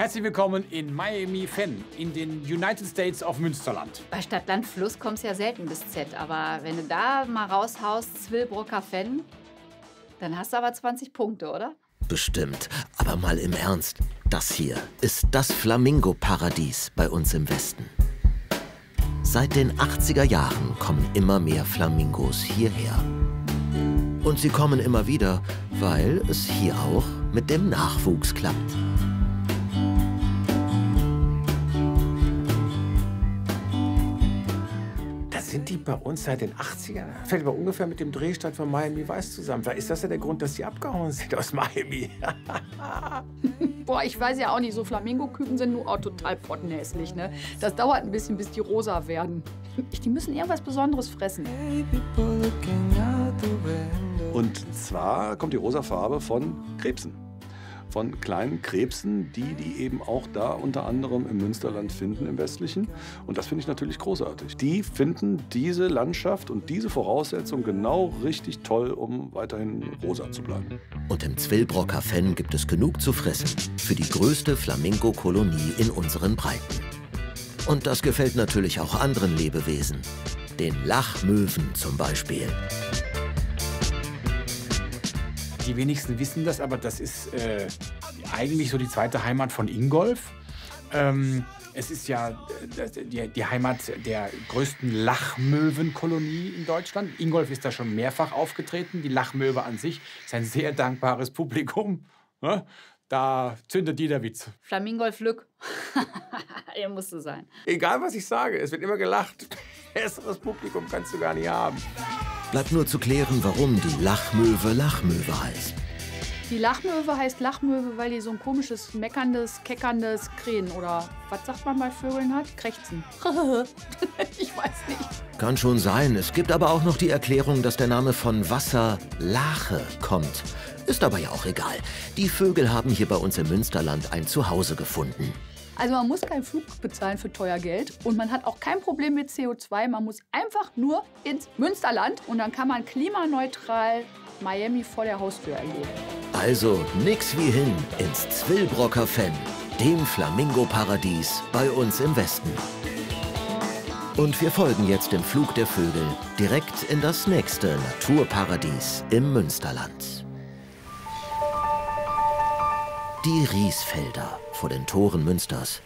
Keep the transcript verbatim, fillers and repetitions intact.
Herzlich willkommen in Miami Fenn, in den United States of Münsterland. Bei Stadt, Land, Fluss kommst du ja selten bis Z. Aber wenn du da mal raushaust, Zwillbrocker Fenn, dann hast du aber zwanzig Punkte, oder? Bestimmt. Aber mal im Ernst. Das hier ist das Flamingo-Paradies bei uns im Westen. Seit den achtziger Jahren kommen immer mehr Flamingos hierher. Und sie kommen immer wieder, weil es hier auch mit dem Nachwuchs klappt. Sind die bei uns seit den achtzigern? Fällt aber ungefähr mit dem Drehstart von Miami Vice zusammen. Ist das ja der Grund, dass die abgehauen sind aus Miami? Boah, ich weiß ja auch nicht, so Flamingo-Küken sind nur auch total pottenhässlich, ne? Das dauert ein bisschen, bis die rosa werden. Die müssen irgendwas Besonderes fressen. Und zwar kommt die rosa Farbe von Krebsen. Von kleinen Krebsen, die die eben auch da unter anderem im Münsterland finden, im Westlichen. Und das finde ich natürlich großartig. Die finden diese Landschaft und diese Voraussetzung genau richtig toll, um weiterhin rosa zu bleiben. Und im Zwillbrocker Fenn gibt es genug zu fressen für die größte Flamingo-Kolonie in unseren Breiten. Und das gefällt natürlich auch anderen Lebewesen. Den Lachmöwen zum Beispiel. Die wenigsten wissen das, aber das ist äh, eigentlich so die zweite Heimat von Ingolf. Ähm, es ist ja äh, die, die Heimat der größten Lachmöwenkolonie in Deutschland. Ingolf ist da schon mehrfach aufgetreten. Die Lachmöwe an sich ist ein sehr dankbares Publikum. Ne? Da zündet jeder Witz. Flamingolf Lück. Er musste sein. Egal, was ich sage, es wird immer gelacht. Besseres Publikum kannst du gar nicht haben. Bleibt nur zu klären, warum die Lachmöwe Lachmöwe heißt. Die Lachmöwe heißt Lachmöwe, weil die so ein komisches, meckerndes, keckerndes Krähen oder was sagt man bei Vögeln hat? Krächzen. Ich weiß nicht. Kann schon sein. Es gibt aber auch noch die Erklärung, dass der Name von Wasser Lache kommt. Ist aber ja auch egal. Die Vögel haben hier bei uns im Münsterland ein Zuhause gefunden. Also man muss keinen Flug bezahlen für teuer Geld und man hat auch kein Problem mit C O zwei. Man muss einfach nur ins Münsterland und dann kann man klimaneutral Miami vor der Haustür erleben. Also nix wie hin ins Zwillbrocker Fenn, dem Flamingo-Paradies bei uns im Westen. Und wir folgen jetzt dem Flug der Vögel direkt in das nächste Naturparadies im Münsterland. Die Riesfelder vor den Toren Münsters.